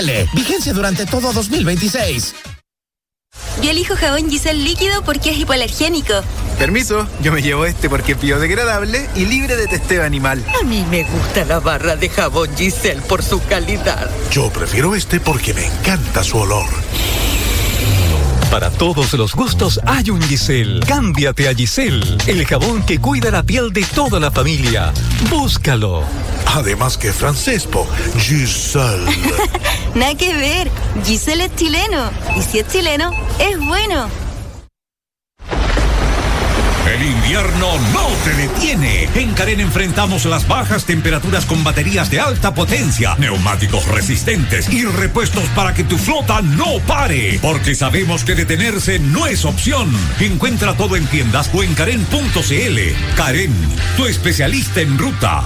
Vigencia durante todo 2026. Yo elijo jabón Giselle líquido porque es hipoalergénico. Permiso, yo me llevo este porque es biodegradable y libre de testeo animal. A mí me gusta la barra de jabón Giselle por su calidad. Yo prefiero este porque me encanta su olor. Para todos los gustos hay un Giselle. Cámbiate a Giselle, el jabón que cuida la piel de toda la familia. Búscalo. Además que francés, Giselle. Nada que ver, Giselle es chileno. Y si es chileno, es bueno. El invierno no te detiene. En Carén enfrentamos las bajas temperaturas con baterías de alta potencia, neumáticos resistentes y repuestos para que tu flota no pare. Porque sabemos que detenerse no es opción. Encuentra todo en tiendas o en Carén.cl. Carén, tu especialista en ruta.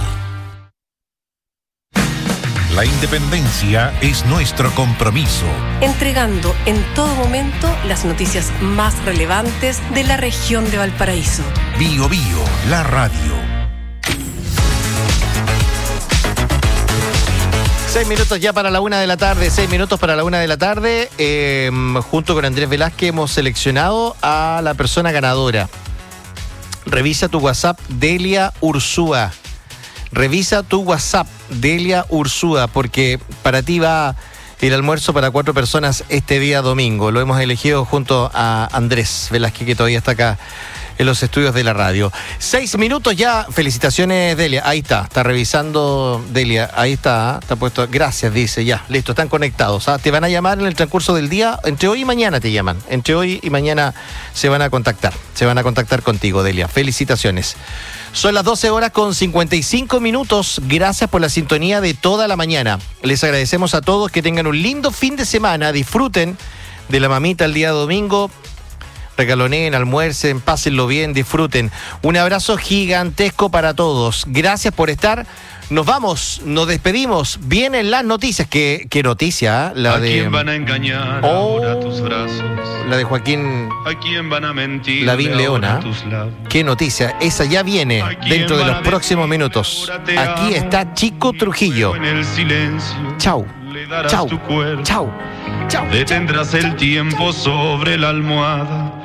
La independencia es nuestro compromiso. Entregando en todo momento las noticias más relevantes de la región de Valparaíso. Bio Bio, la radio. 6 minutos ya para la 1 de la tarde, 6 minutos para la 1 de la tarde. Junto con Andrés Velázquez hemos seleccionado a la persona ganadora. Revisa tu WhatsApp, Delia Ursúa. Revisa tu WhatsApp, Delia Ursúa, porque para ti va el almuerzo para 4 personas este día domingo. Lo hemos elegido junto a Andrés Velázquez, que todavía está acá en los estudios de la radio. 6 minutos ya. Felicitaciones, Delia. Ahí está revisando Delia. Ahí está puesto. Gracias, dice. Ya, listo, están conectados. Te van a llamar en el transcurso del día. Entre hoy y mañana te llaman. Entre hoy y mañana se van a contactar. Se van a contactar contigo, Delia. Felicitaciones. Son las 12 horas con 55 minutos. Gracias por la sintonía de toda la mañana. Les agradecemos a todos, que tengan un lindo fin de semana. Disfruten de la mamita el día domingo. Regaloneen, almuercen, pásenlo bien, disfruten. Un abrazo gigantesco para todos. Gracias por estar. Nos vamos, nos despedimos. Vienen las noticias. ¿Qué noticia? La de... ¿A quién van a engañar ahora tus brazos? La de Joaquín... ¿A quién van a mentir? Lavín Leona. ¿Qué noticia? Esa ya viene dentro de los próximos minutos. Aquí está Chico Trujillo. Chau. Chau. Chau. Chau. Detendrás el tiempo sobre la almohada